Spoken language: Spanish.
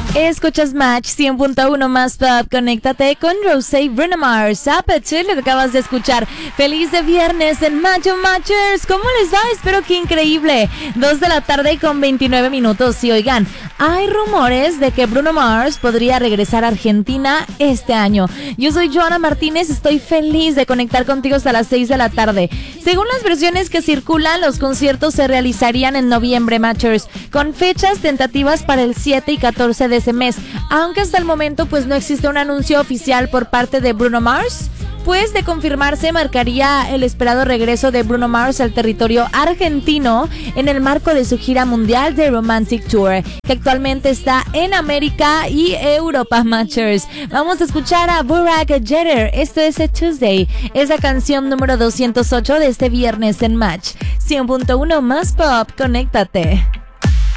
Escuchas Match 100.1 más pop. Conéctate con Rosé y Bruno Mars. Apache, lo que acabas de escuchar. Feliz de viernes en Macho Matchers. ¿Cómo les va? Espero que increíble. 2 de la tarde con 29 minutos. Y oigan, hay rumores de que Bruno Mars podría regresar a Argentina este año. Yo soy Joana Martínez. Estoy feliz de conectar contigo hasta las 6 de la tarde. Según las versiones que circulan, los conciertos se realizarían en noviembre, Matchers, con fechas tentativas para el 7 y 14 de ese mes, aunque hasta el momento pues no existe un anuncio oficial por parte de Bruno Mars. Pues de confirmarse, marcaría el esperado regreso de Bruno Mars al territorio argentino en el marco de su gira mundial de Romantic Tour, que actualmente está en América y Europa, Matchers. Vamos a escuchar a Burak Jeter. Esto es A Tuesday, esa canción número 208 de este viernes en Match 100.1 más pop. Conéctate.